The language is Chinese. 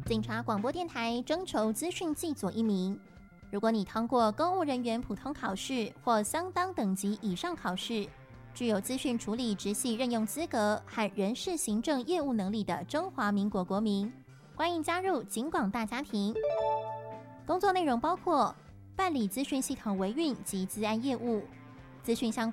警察广播电台征求资讯技佐1名。如果你通过公务人员普通考试或相当等级以上考试，具有资讯处理直系任用资格和人事行政业务能力的中华民国国民，欢迎加入警广大家庭。工作内容包括办理资讯系统维运及资安业务、资讯相